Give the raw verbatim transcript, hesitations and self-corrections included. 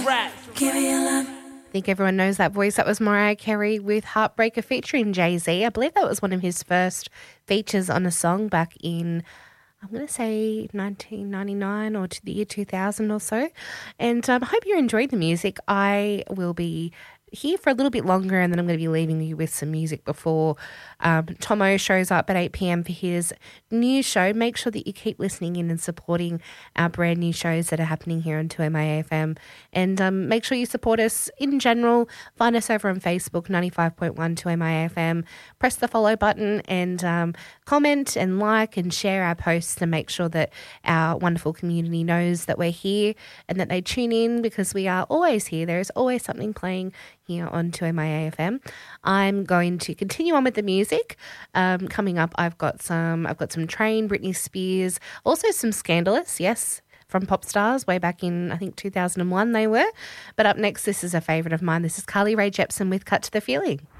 Give me your love. I think everyone knows that voice. That was Mariah Carey with Heartbreaker featuring Jay-Z. I believe that was one of his first features on a song back in, I'm going to say nineteen ninety-nine or to the year two thousand or so. And um, I hope you enjoyed the music. I will be here for a little bit longer and then I'm going to be leaving you with some music before um, Tomo shows up at eight p.m. for his new show. Make sure that you keep listening in and supporting our brand new shows that are happening here on two M I A F M, and um, make sure you support us in general. Find us over on Facebook, ninety-five point one two M I A F M. Press the follow button and um, comment and like and share our posts to make sure that our wonderful community knows that we're here and that they tune in, because we are always here. There is always something playing here on two M I A F M. I'm going to continue on with the music. Um, coming up, I've got some I've got some Train, Britney Spears, also some Scandalous, yes, from Pop Stars way back in, I think, two thousand one they were. But up next, this is a favourite of mine. This is Carly Rae Jepsen with Cut to the Feeling.